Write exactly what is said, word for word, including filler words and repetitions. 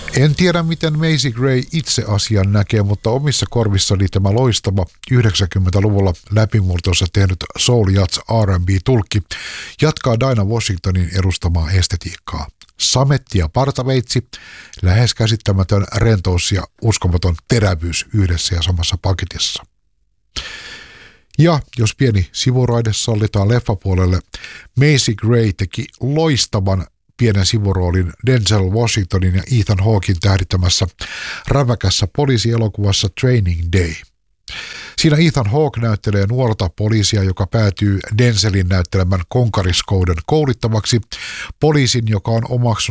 En tiedä, miten Macy Gray itse asian näkee, mutta omissa korvissani tämä loistava yhdeksänkymmentäluvulla läpimurtonsa tehnyt soul jazz R and B-tulkki jatkaa Dinah Washingtonin edustamaa estetiikkaa. Sametti ja partaveitsi, lähes käsittämätön rentous ja uskomaton terävyys yhdessä ja samassa paketissa. Ja jos pieni sivuraide sallitaan leffapuolelle, Macy Gray teki loistavan pienen sivuroolin Denzel Washingtonin ja Ethan Hawken tähdittämässä räväkässä poliisielokuvassa Training Day. Siinä Ethan Hawke näyttelee nuorta poliisia, joka päätyy Denzelin näyttelemän konkariskouden kouluttavaksi, poliisin, joka on omaksunut